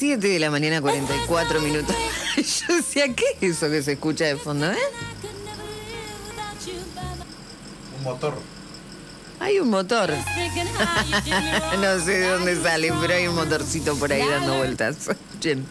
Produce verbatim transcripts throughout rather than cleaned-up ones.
siete de la mañana, cuarenta y cuatro minutos. Yo decía, ¿qué es eso que se escucha de fondo, eh? Un motor. Hay un motor. No sé de dónde sale, pero hay un motorcito por ahí dando vueltas. Escuchen.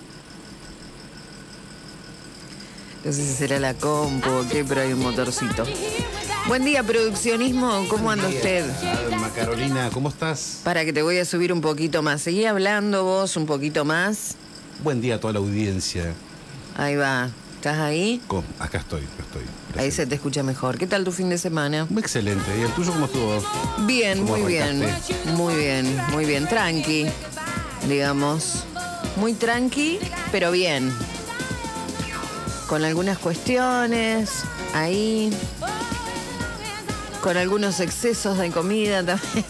No sé si será la compu o qué, pero hay un motorcito. Buen día, produccionismo. ¿Cómo anda usted? Alma Carolina, ¿cómo estás? Para que te voy a subir un poquito más. Seguí hablando vos un poquito más. Buen día a toda la audiencia. Ahí va. ¿Estás ahí? ¿Cómo? Acá estoy, acá estoy. Presente. Ahí se te escucha mejor. ¿Qué tal tu fin de semana? Excelente. ¿Y el tuyo cómo estuvo? Bien, ¿Cómo muy bien. arrancaste? Muy bien, muy bien. Tranqui, digamos. Muy tranqui, pero bien. Con algunas cuestiones ahí. Con algunos excesos de comida también.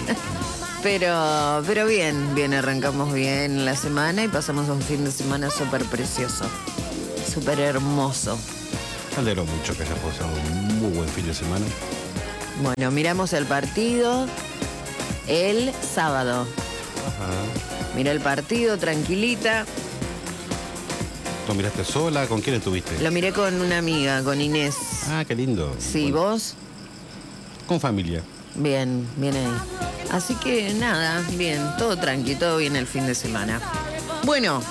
Pero, pero bien, bien, arrancamos bien la semana y pasamos un fin de semana súper precioso. Súper hermoso. Me alegro mucho que hayas pasado un muy buen fin de semana. Bueno, miramos el partido el sábado. Ajá. Miré el partido, tranquilita. ¿Lo miraste sola? ¿Con quién estuviste? Lo miré con una amiga, con Inés. Ah, qué lindo. Sí, Bueno, ¿vos? con familia. Bien, bien ahí. Así que nada, bien, todo tranqui, todo bien el fin de semana. Bueno,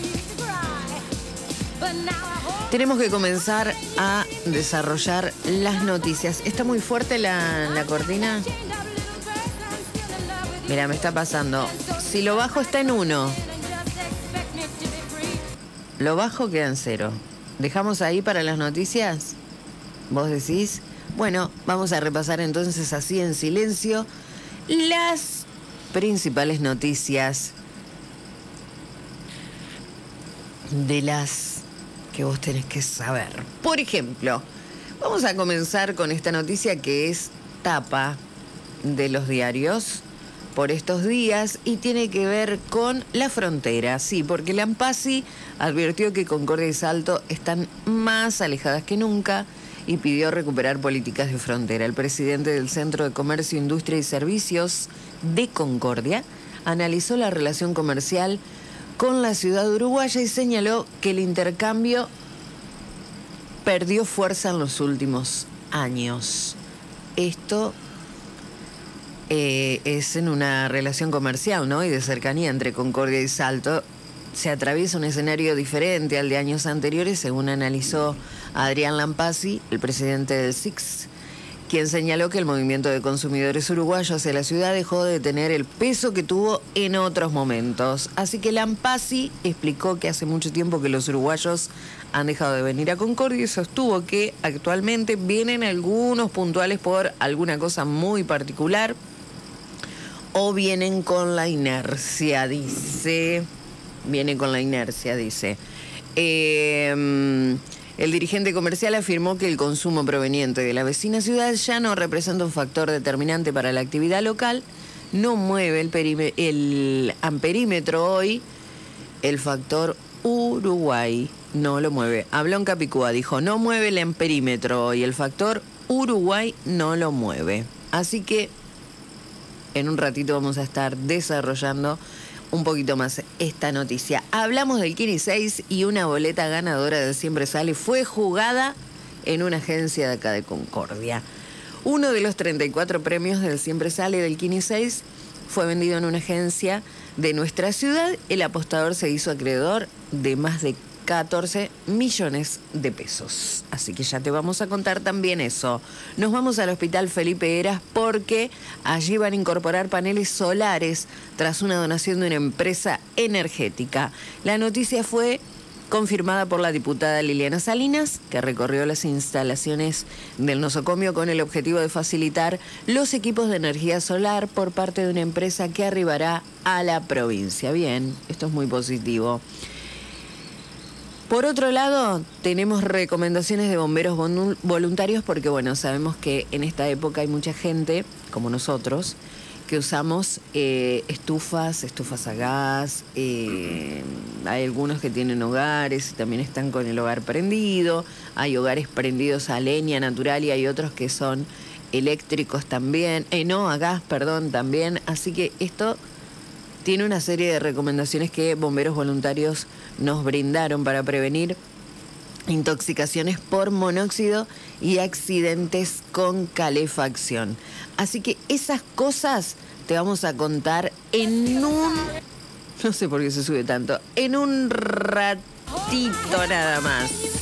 tenemos que comenzar a desarrollar las noticias. ¿Está muy fuerte la, la cortina? Mira, me está pasando. Si lo bajo está en uno. Lo bajo queda en cero. ¿Dejamos ahí para las noticias? ¿Vos decís? Bueno, vamos a repasar entonces así en silencio las principales noticias de las que vos tenés que saber. Por ejemplo, vamos a comenzar con esta noticia que es tapa de los diarios por estos días y tiene que ver con la frontera. Sí, porque la ANPASI advirtió que Concordia y Salto están más alejadas que nunca y pidió recuperar políticas de frontera. El presidente del Centro de Comercio, Industria y Servicios de Concordia analizó la relación comercial con la ciudad uruguaya y señaló que el intercambio perdió fuerza en los últimos años. Esto eh, es en una relación comercial, ¿no? Y de cercanía entre Concordia y Salto. Se atraviesa un escenario diferente al de años anteriores, según analizó Adrián Lampasi, el presidente del S I C, quien señaló que el movimiento de consumidores uruguayos hacia la ciudad dejó de tener el peso que tuvo en otros momentos. Así que Lampasi explicó que hace mucho tiempo que los uruguayos han dejado de venir a Concordia y sostuvo que actualmente vienen algunos puntuales por alguna cosa muy particular o vienen con la inercia, dice... Viene con la inercia, dice. Eh, el dirigente comercial afirmó que el consumo proveniente de la vecina ciudad ya no representa un factor determinante para la actividad local, no mueve el, perime- el amperímetro hoy, el factor Uruguay no lo mueve. Habló en Capicúa, dijo, no mueve el amperímetro hoy, el factor Uruguay no lo mueve. Así que en un ratito vamos a estar desarrollando un poquito más esta noticia. Hablamos del Kini seis y una boleta ganadora del Siempre Sale fue jugada en una agencia de acá de Concordia. Uno de los treinta y cuatro premios del Siempre Sale del Kini seis fue vendido en una agencia de nuestra ciudad. El apostador se hizo acreedor de más de catorce millones de pesos. Así que ya te vamos a contar también eso. Nos vamos al Hospital Felipe Heras porque allí van a incorporar paneles solares tras una donación de una empresa energética. La noticia fue confirmada por la diputada Liliana Salinas, que recorrió las instalaciones del nosocomio con el objetivo de facilitar los equipos de energía solar por parte de una empresa que arribará a la provincia. Bien, esto es muy positivo. Por otro lado, tenemos recomendaciones de bomberos voluntarios porque, bueno, sabemos que en esta época hay mucha gente, como nosotros, que usamos eh, estufas, estufas a gas, eh, hay algunos que tienen hogares y también están con el hogar prendido, hay hogares prendidos a leña natural y hay otros que son eléctricos también, eh, no, a gas, perdón, también, así que esto tiene una serie de recomendaciones que bomberos voluntarios nos brindaron para prevenir intoxicaciones por monóxido y accidentes con calefacción. Así que esas cosas te vamos a contar en un... No sé por qué se sube tanto. En un ratito nada más.